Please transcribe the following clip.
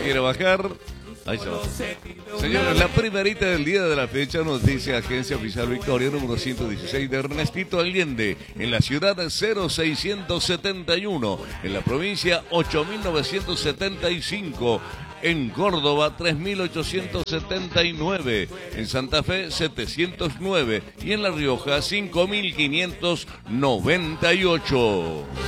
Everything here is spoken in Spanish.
quiere bajar. Ahí se va. Señores, la primerita del día de la fecha nos dice Agencia Oficial Victoria número 116 de Ernestito Allende, en la ciudad 0671, en la provincia 8975, en Córdoba 3879, en Santa Fe 709 y en La Rioja 5598.